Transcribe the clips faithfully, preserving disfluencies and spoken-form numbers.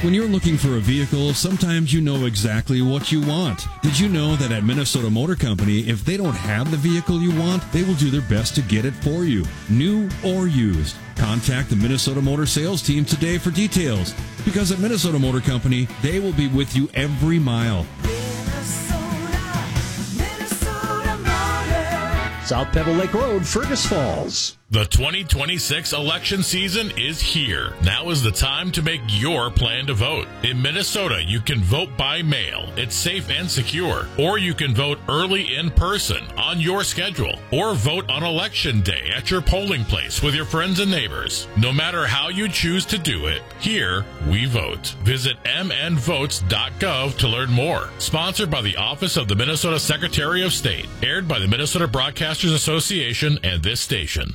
When you're looking for a vehicle, sometimes you know exactly what you want. Did you know that at Minnesota Motor Company, if they don't have the vehicle you want, they will do their best to get it for you, new or used? Contact the Minnesota Motor sales team today for details, because at Minnesota Motor Company, they will be with you every mile. Minnesota, Minnesota Motor. South Pebble Lake Road, Fergus Falls. The twenty twenty-six election season is here. Now is the time to make your plan to vote. In Minnesota, you can vote by mail. It's safe and secure. Or you can vote early in person on your schedule. Or vote on election day at your polling place with your friends and neighbors. No matter how you choose to do it, here we vote. Visit m n votes dot gov to learn more. Sponsored by the Office of the Minnesota Secretary of State. Aired by the Minnesota Broadcasters Association and this station.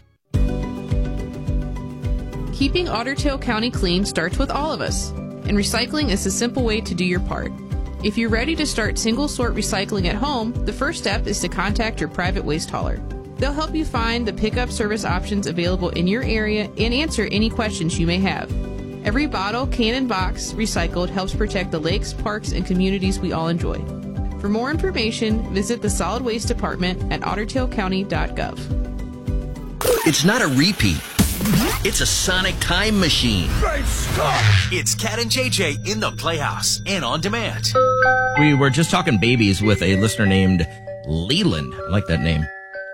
Keeping Otter Tail County clean starts with all of us, and recycling is a simple way to do your part. If you're ready to start single-sort recycling at home, the first step is to contact your private waste hauler. They'll help you find the pickup service options available in your area and answer any questions you may have. Every bottle, can, and box recycled helps protect the lakes, parks, and communities we all enjoy. For more information, visit the Solid Waste Department at otter tail county dot gov. It's not a repeat. It's a sonic time machine. Great stuff. It's Cat and J J in the Playhouse and on demand. We were just talking babies with a listener named Leland. I like that name.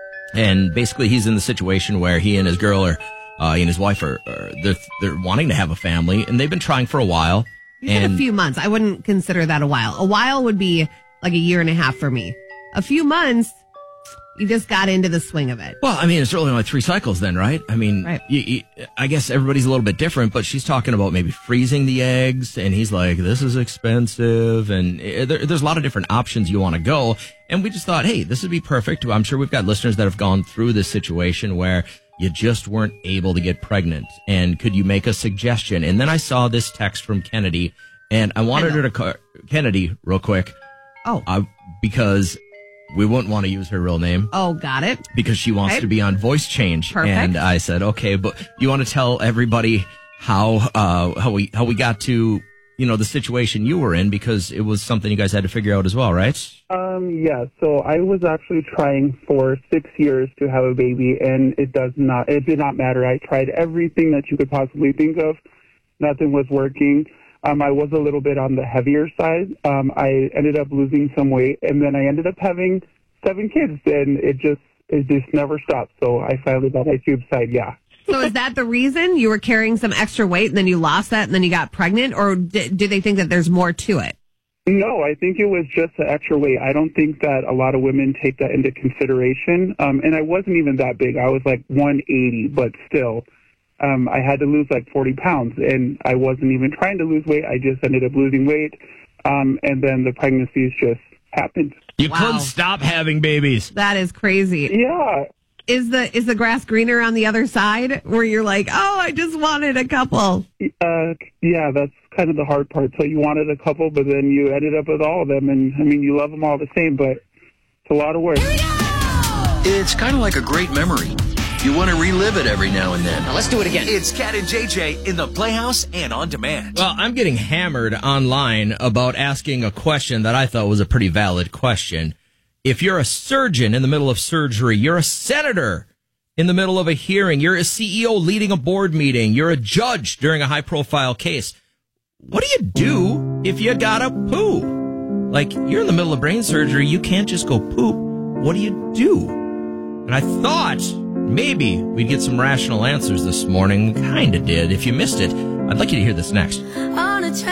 And basically he's in the situation where he and his girl are, uh, he and his wife are, are they're, they're wanting to have a family, and they've been trying for a while. And a few months. I wouldn't consider that a while. A while would be like a year and a half for me. A few months, you just got into the swing of it. Well, I mean, it's really only three cycles then, right? I mean, right. You, you, I guess everybody's a little bit different, but she's talking about maybe freezing the eggs, and he's like, this is expensive, and there, there's a lot of different options you want to go. And we just thought, hey, this would be perfect. I'm sure we've got listeners that have gone through this situation where you just weren't able to get pregnant. And could you make a suggestion? And then I saw this text from Kennedy, and I wanted her to call Kennedy real quick. Oh. Uh, because we wouldn't want to use her real name. Oh, got it. Because she wants okay. to be on voice change. Perfect. And I said, okay, but you want to tell everybody how uh, how we how we got to, you know, the situation you were in, because it was something you guys had to figure out as well, right? Um, yeah, so I was actually trying for six years to have a baby, and it does not, it did not matter. I tried everything that you could possibly think of. Nothing was working. Um, I was a little bit on the heavier side. Um, I ended up losing some weight, and then I ended up having seven kids, and it just it just never stopped. So I finally got my tube side, yeah. So is that the reason you were carrying some extra weight, and then you lost that, and then you got pregnant, or d- do they think that there's more to it? No, I think it was just the extra weight. I don't think that a lot of women take that into consideration. Um, and I wasn't even that big. I was like one eighty, but still. Um, I had to lose like forty pounds, and I wasn't even trying to lose weight. I just ended up losing weight, um, and then the pregnancies just happened. You wow. couldn't stop having babies. That is crazy. Yeah. Is the is the grass greener on the other side, where you're like, oh, I just wanted a couple? Uh, yeah, that's kind of the hard part. So you wanted a couple, but then you ended up with all of them, and I mean, you love them all the same, but it's a lot of work. It's kind of like a great memory. You want to relive it every now and then. Now let's do it again. It's Cat and J J in the Playhouse and on demand. Well, I'm getting hammered online about asking a question that I thought was a pretty valid question. If you're a surgeon in the middle of surgery, you're a senator in the middle of a hearing, you're a C E O leading a board meeting, you're a judge during a high-profile case, what do you do if you gotta poo? Like, you're in the middle of brain surgery, you can't just go poop. What do you do? And I thought maybe we'd get some rational answers this morning. We kind of did. If you missed it, I'd like you to hear this next. On a